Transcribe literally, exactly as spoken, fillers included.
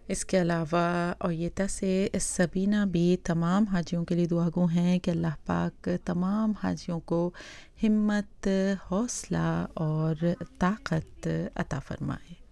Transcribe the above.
इसके अलावा ओयता से सबीना भी तमाम हाजियों के लिए दुआ गो हैं कि अल्लाह पाक तमाम हाजियों को हिम्मत, हौसला और ताकत अता फ़रमाए।